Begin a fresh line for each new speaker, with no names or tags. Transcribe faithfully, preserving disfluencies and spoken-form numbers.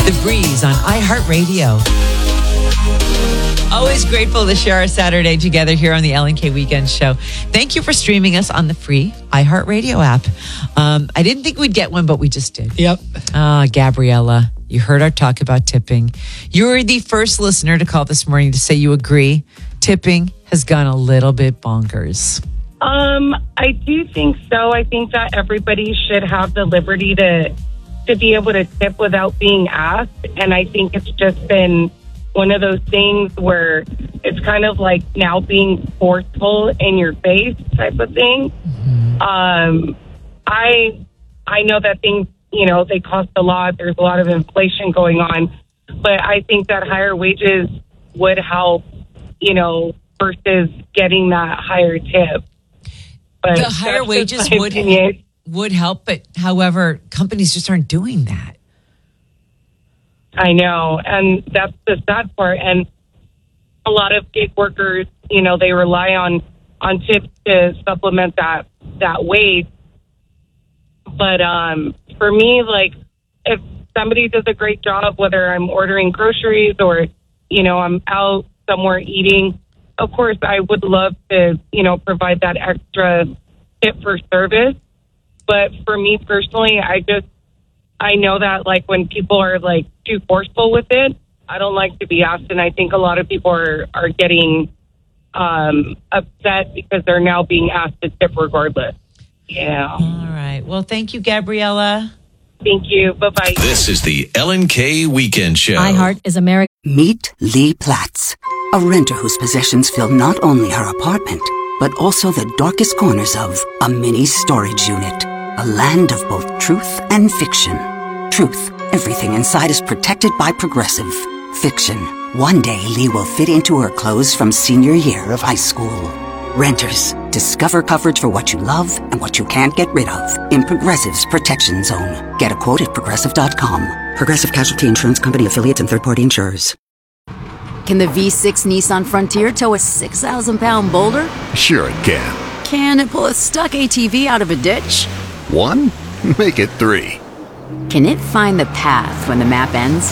The Breeze on iHeartRadio. Always grateful to share our Saturday together here on the L and K Weekend Show. Thank you for streaming us on the free iHeartRadio app. Um, I didn't think we'd get one, but we just did.
Yep.
Ah, Gabriella, you heard our talk about tipping. You were the first listener to call this morning to say you agree. Tipping has gone a little bit bonkers.
Um, I do think so. I think that everybody should have the liberty to to be able to tip without being asked. And I think it's just been one of those things where it's kind of like now being forceful in your face type of thing. Mm-hmm. Um, I I know that things, you know, they cost a lot. There's a lot of inflation going on. But I think that higher wages would help, you know, versus getting that higher tip. But
the higher wages would opinion. would help, but however, companies just aren't doing that.
I know, and that's the sad part. And a lot of gig workers, you know, they rely on on tips to supplement that that wage. But um, for me, like, if somebody does a great job, whether I'm ordering groceries or, you know, I'm out somewhere eating, of course, I would love to, you know, provide that extra tip for service. But for me personally, I just, I know that, like, when people are, like, too forceful with it, I don't like to be asked. And I think a lot of people are, are getting um, upset because they're now being asked to tip regardless. Yeah.
All right. Well, thank you, Gabriella.
Thank you. Bye-bye.
This is the L and K Weekend Show.
iHeart is America.
Meet Lee Platts, a renter whose possessions fill not only her apartment, but also the darkest corners of a mini storage unit. A land of both truth and fiction. Truth, everything inside is protected by Progressive. Fiction, one day Lee will fit into her clothes from senior year of high school. Renters, discover coverage for what you love and what you can't get rid of in Progressive's Protection Zone. Get a quote at Progressive dot com. Progressive Casualty Insurance Company affiliates and third-party insurers.
Can the V six Nissan Frontier tow a six thousand pound boulder?
Sure it can.
Can it pull a stuck A T V out of a ditch?
One? Make it three.
Can it find the path when the map ends?